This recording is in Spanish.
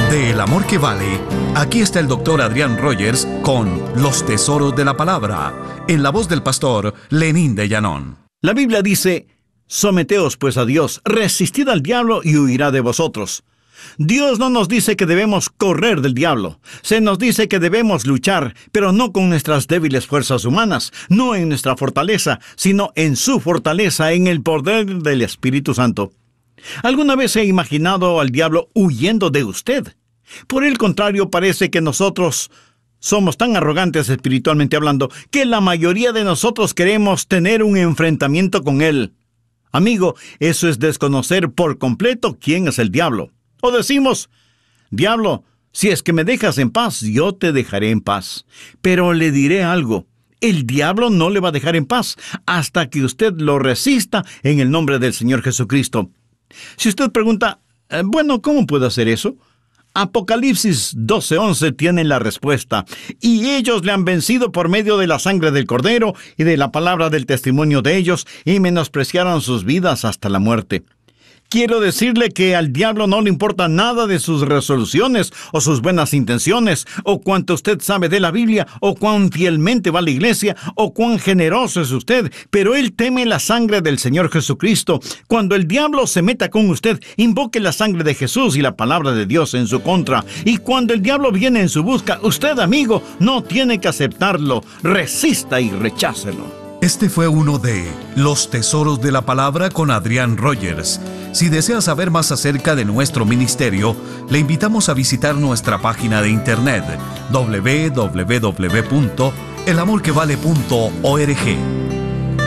De El Amor que Vale, aquí está el doctor Adrián Rogers con Los Tesoros de la Palabra, en la voz del pastor Lenín de Llanón. La Biblia dice: someteos pues a Dios, resistid al diablo y huirá de vosotros. Dios no nos dice que debemos correr del diablo. Se nos dice que debemos luchar, pero no con nuestras débiles fuerzas humanas, no en nuestra fortaleza, sino en su fortaleza, en el poder del Espíritu Santo. ¿Alguna vez se ha imaginado al diablo huyendo de usted? Por el contrario, parece que nosotros somos tan arrogantes espiritualmente hablando que la mayoría de nosotros queremos tener un enfrentamiento con él. Amigo, eso es desconocer por completo quién es el diablo. O decimos: diablo, si es que me dejas en paz, yo te dejaré en paz. Pero le diré algo: el diablo no le va a dejar en paz hasta que usted lo resista en el nombre del Señor Jesucristo. Si usted pregunta, bueno, ¿cómo puedo hacer eso? Apocalipsis 12:11 tiene la respuesta. Y ellos le han vencido por medio de la sangre del Cordero y de la palabra del testimonio de ellos, y menospreciaron sus vidas hasta la muerte. Quiero decirle que al diablo no le importa nada de sus resoluciones o sus buenas intenciones, o cuánto usted sabe de la Biblia, o cuán fielmente va a la iglesia, o cuán generoso es usted, pero él teme la sangre del Señor Jesucristo. Cuando el diablo se meta con usted, invoque la sangre de Jesús y la palabra de Dios en su contra. Y cuando el diablo viene en su busca, usted, amigo, no tiene que aceptarlo. Resista y rechácelo. Este fue uno de Los Tesoros de la Palabra con Adrián Rogers. Si desea saber más acerca de nuestro ministerio, le invitamos a visitar nuestra página de internet www.elamorquevale.org.